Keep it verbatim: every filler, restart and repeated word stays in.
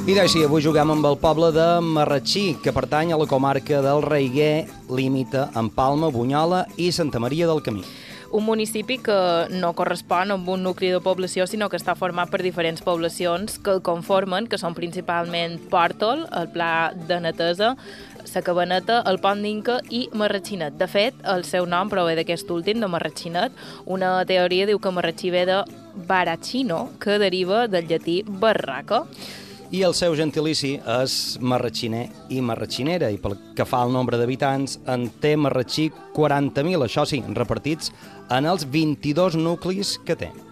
I doncs sí, avui juguem amb el poble de Marratxí, que pertany a la comarca del Raiguer, límita amb Palma, Bunyola i Santa Maria del Camí. Un municipi que no correspon amb un nucli de població, sinó que està format per diferents poblacions que el conformen, que són principalment Pòrtol, el Pla de Netesa, la Cabaneta, el Pont d'Inca i Marratxinet. De fet, el seu nom prové d'aquest últim, de Marratxinet. Una teoria diu que Marratxí ve de baracino, que deriva del llatí barraca. I el seu gentilici és marratxiner i marratxinera, i pel que fa al nombre d'habitants, en té Marratxí quaranta mil, això sí, repartits en els vint-i-dos nuclis que té.